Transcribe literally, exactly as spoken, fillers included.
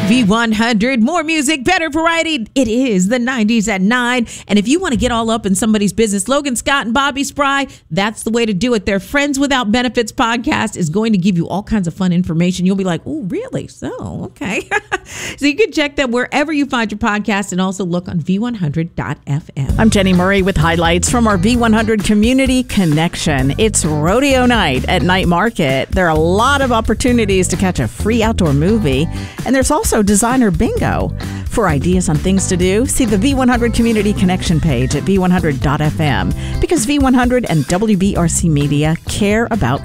V one hundred, more music, better variety. It is the nineties at nine. And if you want to get all up in somebody's business, Logan Scott and Bobby Spry, that's the way to do it. Their Friends Without Benefits podcast is going to give you all kinds of fun information. You'll be like, oh, really? So, okay. So you can check that wherever you find your podcast and also look on V one hundred dot F M. I'm Jenny Murray with highlights from our V one hundred Community Connection. It's rodeo night at Night Market. There are a lot of opportunities to catch a free outdoor movie, and there's also designer bingo. For ideas on things to do, see the V one hundred Community Connection page at V one hundred dot F M, because V one hundred and W B R C Media care about